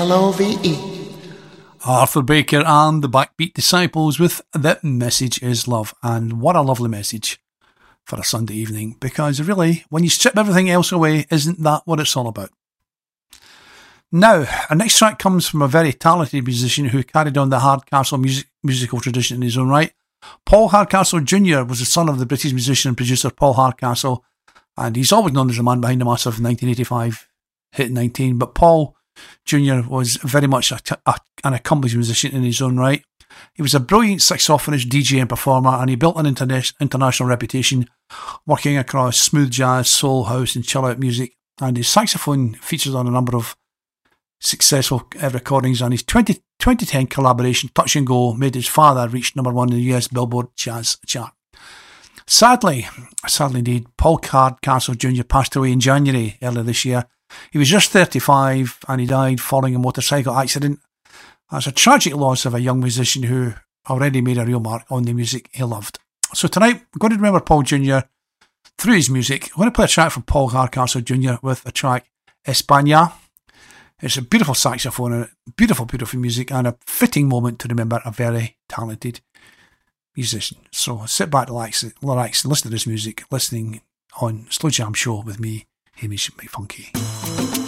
Love. Arthur Baker and the Backbeat Disciples with The Message Is Love. And what a lovely message for a Sunday evening, because really, when you strip everything else away, isn't that what it's all about? Now, our next track comes from a very talented musician who carried on the Hardcastle musical tradition in his own right. Paul Hardcastle Jr. was the son of the British musician and producer Paul Hardcastle, and he's always known as the man behind the massive 1985 hit 19, but Paul Jr. was very much an accomplished musician in his own right. He was a brilliant saxophonist, DJ and performer, and he built an international reputation working across smooth jazz, soul, house and chill-out music, and his saxophone features on a number of successful recordings, and his 2010 collaboration Touch and Go made his father reach #1 in the US Billboard Jazz chart. Sadly indeed, Paul Hardcastle Jr. passed away in January earlier this year. He was just 35 and he died following a motorcycle accident. That's a tragic loss of a young musician who already made a real mark on the music he loved. So tonight, we're going to remember Paul Jr. through his music. I'm going to play a track from Paul Hardcastle Jr. with the track España. It's a beautiful saxophone and beautiful, beautiful music, and a fitting moment to remember a very talented musician. So sit back, relax, listen to this music, listening on Slow Jam Show with me, Hamish McFunky.